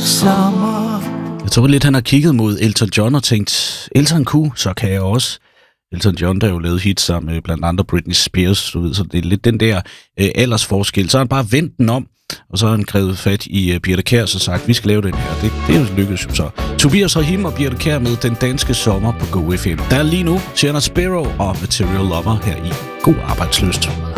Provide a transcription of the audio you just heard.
sommer. Jeg tror lidt, han har kigget mod Elton John og tænkt, Elton kunne, så kan jeg også. Elton John, der jo lavet hits sammen med blandt andre Britney Spears, du ved, så det er lidt den der aldersforskel. Så har han bare vendt den om, og så har han grebet fat i Birthe Kjær og sagt, vi skal lave den her. Det er jo lykkedes jo så. Tobias Rahim og Birthe Kjær med Den Danske Sommer på Go FM. Der er lige nu Tjerno Sparrow og Material Lover her i God Arbejdslyst.